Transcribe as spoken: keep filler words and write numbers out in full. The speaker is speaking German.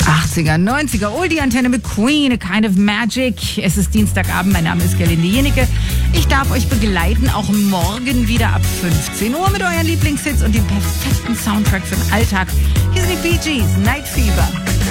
achtziger, neunziger, Oldie-Antenne mit Queen, A Kind of Magic. Es ist Dienstagabend, mein Name ist Gerlinde Jenecke. Ich darf euch begleiten, auch morgen wieder ab fünfzehn Uhr mit euren Lieblingshits und dem perfekten Soundtrack für den Alltag. Hier sind die Bee Gees, Night Fever.